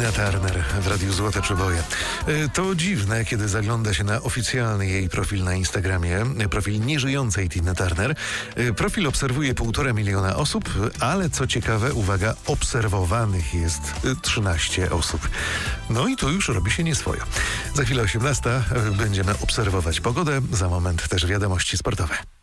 Tina Turner w Radiu Złote Przeboje. To dziwne, kiedy zagląda się na oficjalny jej profil na Instagramie, profil nieżyjącej Tiny Turner. Profil obserwuje 1,5 miliona osób, ale co ciekawe, uwaga, obserwowanych jest 13 osób. No i tu już robi się nieswojo. Za chwilę 18 będziemy obserwować pogodę, za moment też wiadomości sportowe.